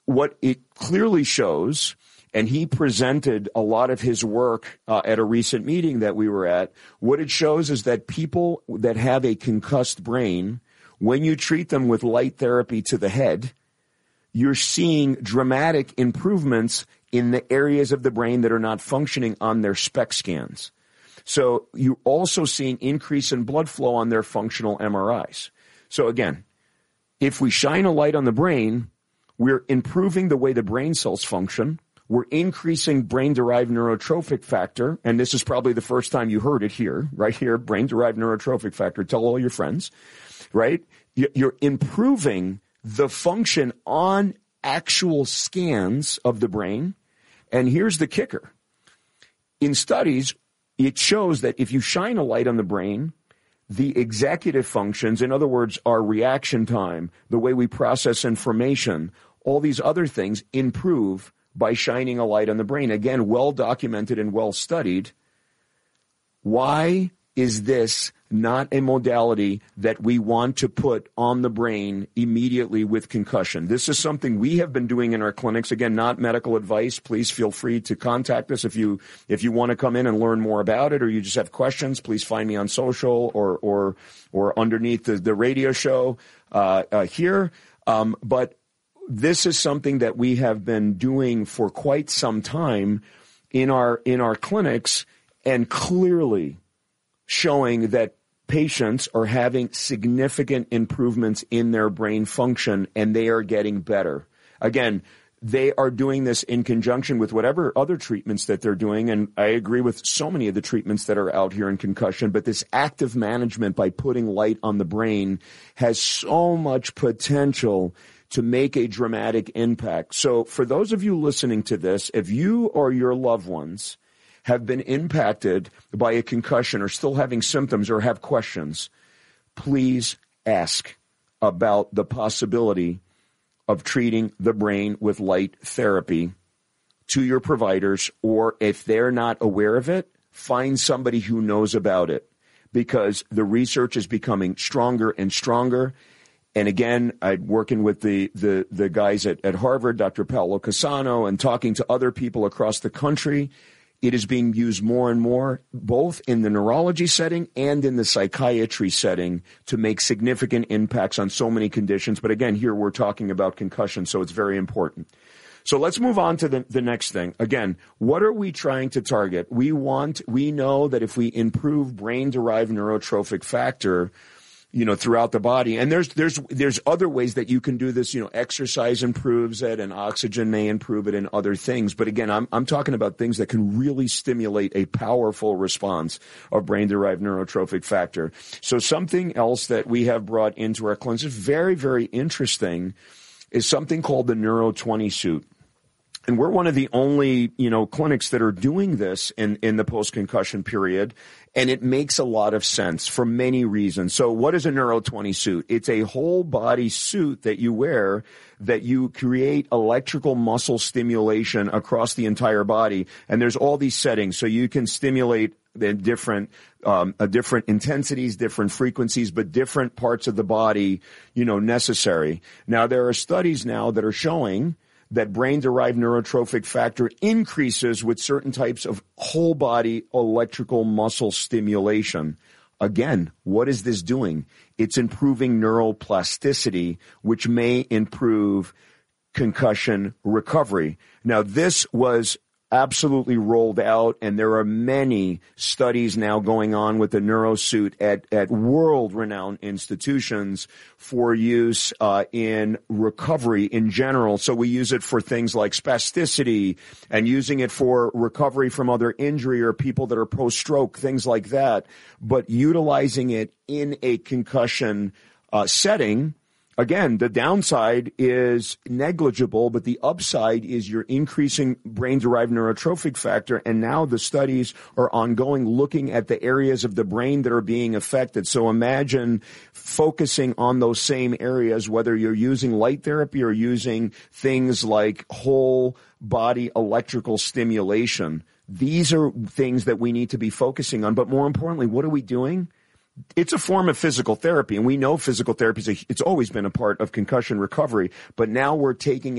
what it clearly shows, and he presented a lot of his work at a recent meeting that we were at, what it shows is that people that have a concussed brain, when you treat them with light therapy to the head, you're seeing dramatic improvements in the areas of the brain that are not functioning on their SPECT scans. So you're also seeing increase in blood flow on their functional MRIs. So again, if we shine a light on the brain, we're improving the way the brain cells function. We're increasing brain-derived neurotrophic factor, and this is probably the first time you heard it here, right here, brain-derived neurotrophic factor. Tell all your friends, right? You're improving the function on actual scans of the brain. And here's the kicker. In studies, it shows that if you shine a light on the brain, the executive functions, in other words, our reaction time, the way we process information, all these other things improve by shining a light on the brain. Again, well documented and well studied. Why is this not a modality that we want to put on the brain immediately with concussion? This is something we have been doing in our clinics. Again, not medical advice. Please feel free to contact us if you want to come in and learn more about it, or you just have questions. Please find me on social or underneath the radio show here. But this is something that we have been doing for quite some time in our clinics, and clearly showing that patients are having significant improvements in their brain function, and they are getting better. Again, they are doing this in conjunction with whatever other treatments that they're doing, and I agree with so many of the treatments that are out here in concussion, but this active management by putting light on the brain has so much potential to make a dramatic impact. So for those of you listening to this, if you or your loved ones have been impacted by a concussion or still having symptoms or have questions, please ask about the possibility of treating the brain with light therapy to your providers, or if they're not aware of it, find somebody who knows about it, because the research is becoming stronger and stronger. And again, I'm working with the guys at Harvard, Dr. Paolo Cassano, and talking to other people across the country. It is being used more and more, both in the neurology setting and in the psychiatry setting, to make significant impacts on so many conditions. But again, here we're talking about concussion, so it's very important. So let's move on to the next thing. Again, what are we trying to target? We know that if we improve brain-derived neurotrophic factor, throughout the body. And there's other ways that you can do this. Exercise improves it, and oxygen may improve it, and other things. But again, I'm talking about things that can really stimulate a powerful response of brain-derived neurotrophic factor. So something else that we have brought into our clinics is very, very interesting, is something called the Neuro 20 suit. And we're one of the only, clinics that are doing this in the post-concussion period. And it makes a lot of sense for many reasons. So what is a Neuro 20 suit? It's a whole body suit that you wear, that you create electrical muscle stimulation across the entire body. And there's all these settings. So you can stimulate the different intensities, different frequencies, but different parts of the body, necessary. Now, there are studies now that are showing that brain-derived neurotrophic factor increases with certain types of whole-body electrical muscle stimulation. Again, what is this doing? It's improving neuroplasticity, which may improve concussion recovery. Now, this was absolutely rolled out, and there are many studies now going on with the NeuroSuit at world-renowned institutions for use in recovery in general. So we use it for things like spasticity, and using it for recovery from other injury or people that are post-stroke, things like that. But utilizing it in a concussion setting, again, the downside is negligible, but the upside is you're increasing brain-derived neurotrophic factor, and now the studies are ongoing looking at the areas of the brain that are being affected. So imagine focusing on those same areas, whether you're using light therapy or using things like whole-body electrical stimulation. These are things that we need to be focusing on, but more importantly, what are we doing? It's a form of physical therapy, and we know physical therapy it's always been a part of concussion recovery, but now we're taking